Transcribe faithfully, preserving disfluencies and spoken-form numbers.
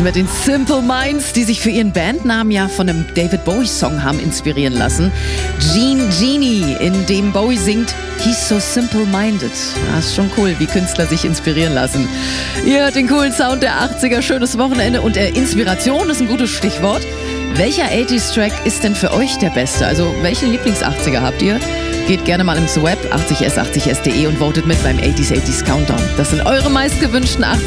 mit den Simple Minds, die sich für ihren Bandnamen ja von einem David Bowie-Song haben inspirieren lassen. Gene Genie, in dem Bowie singt, He's so simple-minded. Das ist schon cool, wie Künstler sich inspirieren lassen. Ihr hört den coolen Sound der achtziger, schönes Wochenende und äh, Inspiration ist ein gutes Stichwort. Welcher achtziger-Track ist denn für euch der beste? Also welche Lieblings-achtziger habt ihr? Geht gerne mal ins Web achtzig s achtzig s punkt de und votet mit beim achtziger achtziger Countdown. Das sind eure meistgewünschten achtziger.